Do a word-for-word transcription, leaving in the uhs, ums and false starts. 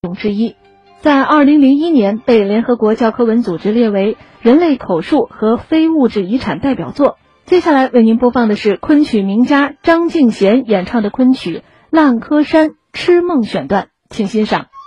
之一，在二零零一年被联合国教科文组织列为人类口述和非物质遗产代表作。接下来为您播放的是昆曲名家张敬贤演唱的昆曲《烂柯山痴梦》选段，请欣赏。